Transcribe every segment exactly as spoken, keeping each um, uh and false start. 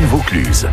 Vaucluse.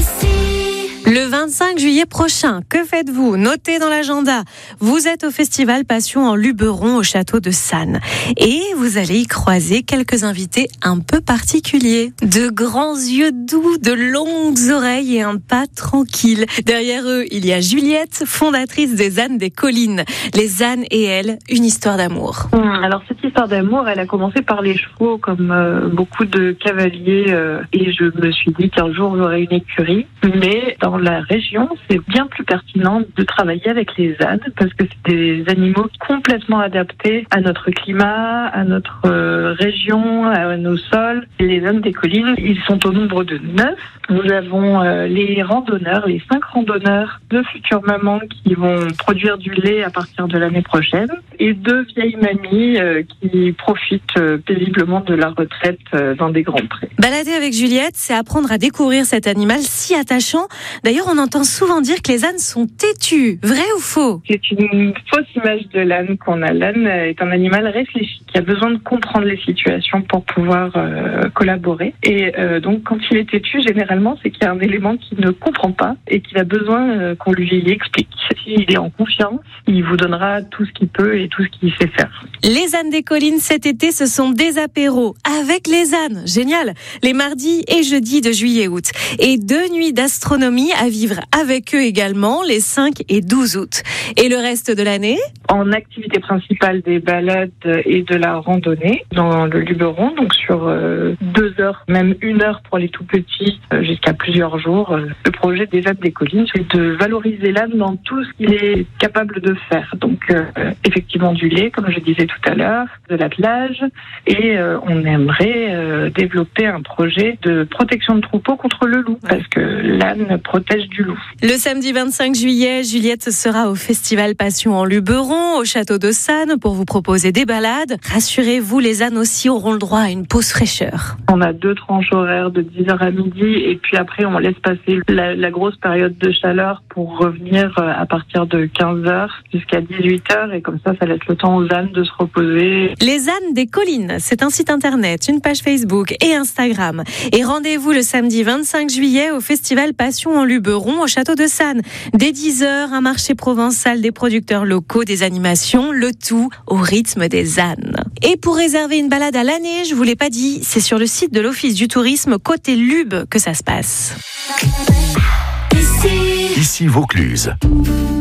Le vingt-cinq juillet prochain, que faites-vous? Notez dans l'agenda. Vous êtes au festival Passion en Luberon au château de Sannes. Et vous allez y croiser quelques invités un peu particuliers. De grands yeux doux, de longues oreilles et un pas tranquille. Derrière eux, il y a Juliette, fondatrice des ânes des collines. Les ânes et elle, une histoire d'amour. Alors cette histoire d'amour, elle a commencé par les chevaux, comme euh, beaucoup de cavaliers. Euh, et je me suis dit qu'un jour j'aurais une écurie. Mais dans la région, c'est bien plus pertinent de travailler avec les ânes parce que c'est des animaux complètement adaptés à notre climat, à notre euh, région, à nos sols. Les ânes des collines, ils sont au nombre de neuf. Nous avons euh, les randonneurs, les cinq randonneurs, deux futures mamans qui vont produire du lait à partir de l'année prochaine et deux vieilles mamies euh, qui profitent euh, paisiblement de la retraite euh, dans des grands prés. Balader avec Juliette, c'est apprendre à découvrir cet animal si attachant. D'ailleurs, on entend souvent dire que les ânes sont têtus. Vrai ou faux? C'est une fausse image de l'âne qu'on a. L'âne est un animal réfléchi qui a besoin de comprendre les situations pour pouvoir euh, collaborer. Et euh, donc, quand il est têtu, généralement, c'est qu'il y a un élément qu'il ne comprend pas et qu'il a besoin euh, qu'on lui explique. S'il est en confiance, il vous donnera tout ce qu'il peut et tout ce qu'il sait faire. Les ânes des collines cet été, ce sont des apéros avec les ânes. Génial. Les mardis et jeudis de juillet-août. Et deux nuits d'astronomie à vivre avec eux également, les cinq et douze août. Et le reste de l'année? En activité principale, des balades et de la randonnée dans le Luberon, donc sur euh, deux heures, même une heure pour les tout petits, euh, jusqu'à plusieurs jours. Le projet des ânes des collines, c'est de valoriser l'âne dans tout ce qu'il est capable de faire. Donc euh, effectivement du lait, comme je disais tout à l'heure, de l'attelage, et euh, on aimerait euh, développer un projet de protection de troupeau contre le loup, parce que l'âne protège du loup. Le samedi vingt-cinq juillet, Juliette sera au festival Passion en Luberon, au château de Sannes, pour vous proposer des balades. Rassurez-vous, les ânes aussi auront le droit à une pause fraîcheur. On a deux tranches horaires de dix heures à midi, et puis après on laisse passer la, la grosse période de chaleur pour revenir à partir de quinze heures jusqu'à dix-huit heures, et comme ça, ça laisse le temps aux ânes de se reposer. Les ânes des collines, c'est un site internet, une page Facebook et Instagram. Et rendez-vous le samedi vingt-cinq juillet au festival Passion en Luberon, au château de Sannes. Dès dix heures, un marché provençal des producteurs locaux, des animations, le tout au rythme des ânes. Et pour réserver une balade à l'année, je vous l'ai pas dit, c'est sur le site de l'Office du tourisme côté Lube que ça se passe. Ici Vaucluse.